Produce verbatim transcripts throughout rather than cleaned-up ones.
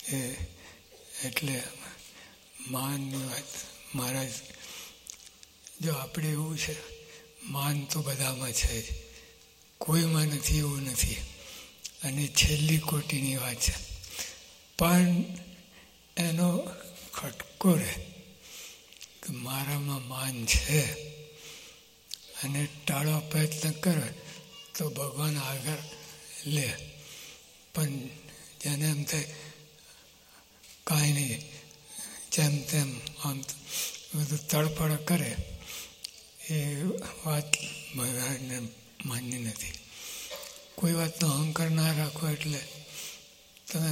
એ એટલે માનની વાત મહારાજ, જો આપણે એવું છે, માન તો બધામાં છે જ, કોઈમાં નથી એવું નથી, અને છેલ્લી કોટીની વાત છે. પણ એનો ખટકો રહે કે મારામાં માન છે, અને ટાળવા પ્રયત્ન કરે તો ભગવાન આગળ લે. પણ જેને એમ થાય કાંઈ નહીં, જેમ તેમ આમ બધું તડફડ કરે, એ વાત ભગવાનને માન્ય નથી. કોઈ વાતનો અહંકાર ના રાખો એટલે તમે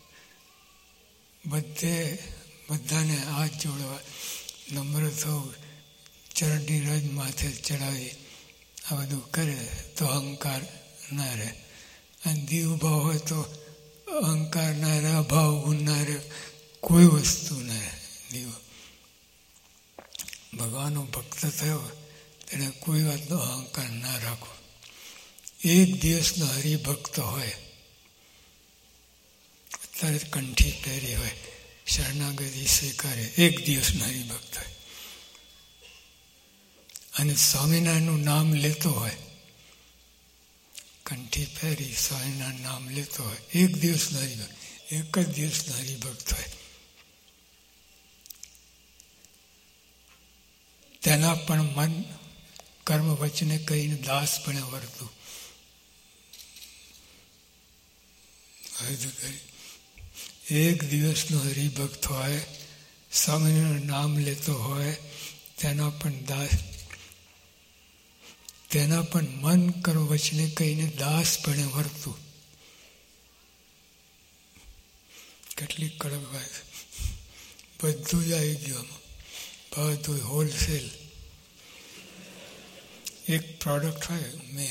બધે બધાને હાથ જોડવા, નમ્ર થવું, ચરણની રજ માથે ચડાવી આ બધું કરે તો અહંકાર ના રહે. અને દીવ ભાવ હોય તો અહંકાર ના રહે, અભાવ ગુણ ના રહે, કોઈ વસ્તુ ના રહે. દીવ ભગવાનનો ભક્ત થયો તેને કોઈ વાતનો અહંકાર ના રાખો. એક દિવસનો હરિભક્ત હોય, અત્યારે કંઠી પહેરી હોય, શરણાગતિ સ્વીકારે, એક દિવસનો હરિભક્ત હોય, અને સ્વામિનારાયણનું નામ લેતો હોય, કંઠી પહેરી સ્વામિનારાયણ નામ લેતો હોય, એક દિવસનો હરિભક્ત, એક જ દિવસનો હરિભક્ત હોય, તેના પણ મન કર્મ વચને કહીને દાસ પણ વર્તું. એક દિવસનો હરિભક્ત હોય, સ્વામિનારાયણ નામ લેતો હોય, તેના પણ દાસ, તેના પણ મન કર્મ વચને કહીને દાસ પણ વર્તું. કેટલી કડક વાત, બધું જ આવી ગયું, બધું હોલસેલ. એક પ્રોડક્ટ હોય મેન,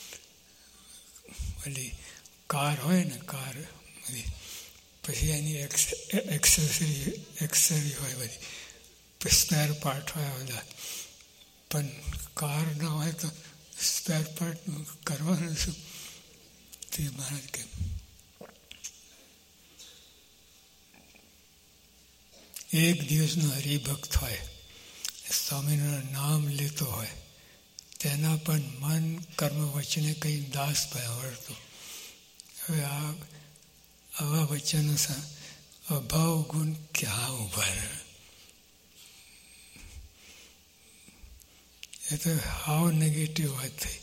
ઓલી કાર હોય ને, કાર બધી, પછી એની એક્સેસરી એક્સેસરી હોય બધી, સ્પેર પાર્ટ હોય બધા. પણ કાર ના હોય તો સ્પેર પાર્ટ કરવાનું શું? તે મહારાજ કે એક દિવસનો હરિભક્ત હોય, સ્વામીનું નામ લેતો હોય, તેના પણ મન કર્મ વચને કંઈ દાસ વર્તું. હવે આ આવા વચનો અભાવ ગુણ ક્યાં ઉભા રહે? એ તો હાવ નેગેટિવ વાત થઈ.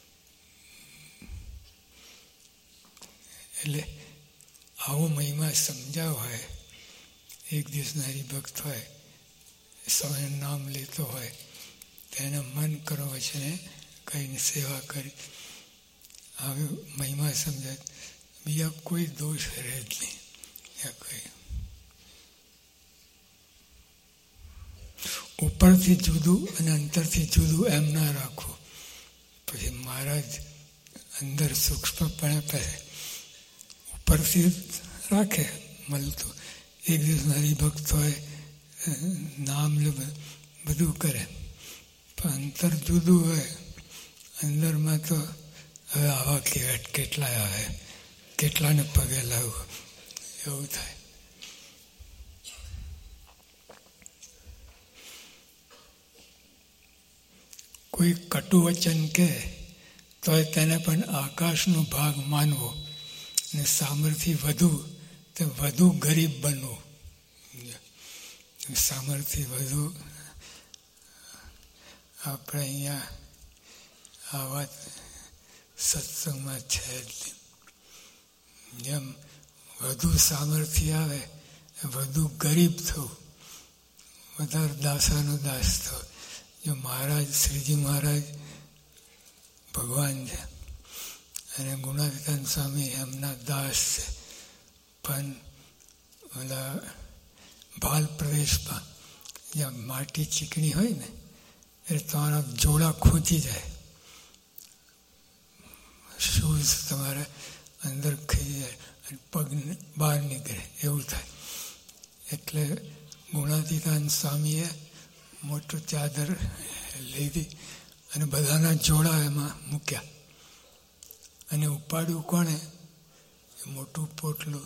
એટલે આવો મહિમા સમજાવ હોય, એક દિવસનો હરિભક્ત હોય, સ્વામીનું નામ લેતો હોય, તેને મન કરો વચને કહીને સેવા કરી, આવી મહિમા સમજાય, બીજા કોઈ દોષ રહે જ નહીં. કોઈ ઉપરથી જુદું અને અંતરથી જુદું એમ ના રાખવું. પછી મહારાજ અંદર સૂક્ષ્મપણે પહેરે, ઉપરથી રાખે મળતું, એક દિવસ હરિભક્ત હોય, નામ લે, બધું કરે, પણ અંતર જુદું હોય. અંદરમાં તો હવે આવા કેટ કેટલા આવે, કેટલાને પગે લાવવું, એવું થાય. કોઈ કટુ વચન કહે તો તેને પણ આકાશનો ભાગ માનવો, અને સામર્થ્ય વધુ તે વધુ ગરીબ બનવું. સામર્થ્ય વધુ આપણે અહીંયા આ વાત સત્સંગમાં છે જ. જેમ વધુ સામર્થ્ય આવે વધુ ગરીબ થવું, વધારે દાસાનો દાસ થવો. જો મહારાજ શ્રીજી મહારાજ ભગવાન છે અને ગુણાતીતાન સ્વામી એમના દાસ છે, પણ ઓલા ભાલ પ્રદેશમાં જ્યાં માટી ચીકણી હોય ને, એટલે તમારા જોડા ખોંચી જાય, શૂઝ તમારા અંદર ખાઈ જાય અને પગ બહાર નીકળે, એવું થાય. એટલે ગુણાતીતાન સ્વામીએ મોટું ચાદર લીધી અને બધાના જોડા એમાં મૂક્યા, અને ઉપાડ્યું કોણે? મોટું પોટલું